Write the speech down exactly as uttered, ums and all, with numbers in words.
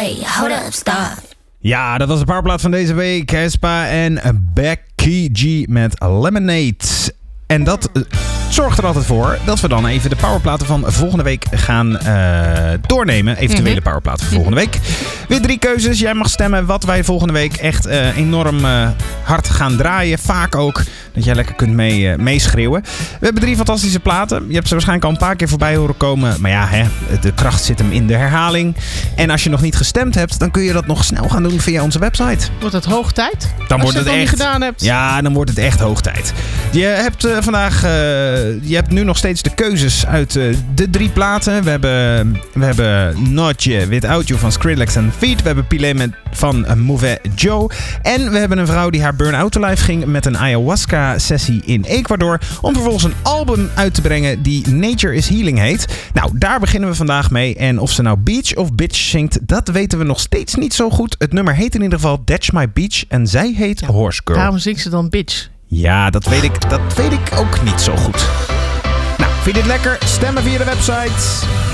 wait, hold up, stop. Ja, dat was de powerplaat van deze week. Espa en Becky G met Lemonade. En dat uh, zorgt er altijd voor dat we dan even de powerplaten van volgende week gaan uh, doornemen. Eventuele mm-hmm. powerplaten van volgende week. Weer drie keuzes. Jij mag stemmen wat wij volgende week echt uh, enorm uh, hard gaan draaien. Vaak ook. Dat jij lekker kunt mee, uh, meeschreeuwen. We hebben drie fantastische platen. Je hebt ze waarschijnlijk al een paar keer voorbij horen komen. Maar ja, hè, de kracht zit hem in de herhaling. En als je nog niet gestemd hebt, dan kun je dat nog snel gaan doen via onze website. Wordt het hoog tijd? Dan als wordt je het het echt, nog niet gedaan hebt. Ja, dan wordt het echt hoog tijd. Je hebt uh, vandaag... Uh, je hebt nu nog steeds de keuzes uit uh, de drie platen. We hebben, we hebben Notje Without You van Skrillex en Feet. We hebben Pilé met van uh, Mauvais Joe. En we hebben een vrouw die haar burn-out to life ging met een ayahuasca-sessie in Ecuador. Om vervolgens een album uit te brengen die Nature is Healing heet. Nou, daar beginnen we vandaag mee. En of ze nou Beach of Bitch zingt, dat weten we nog steeds niet zo goed. Het nummer heet in ieder geval That's My Beach. En zij heet ja, Horse Girl. Waarom zingt ze dan Bitch? Ja, dat weet ik, dat weet ik ook niet zo goed. Nou, vind je dit lekker? Stemmen via de website.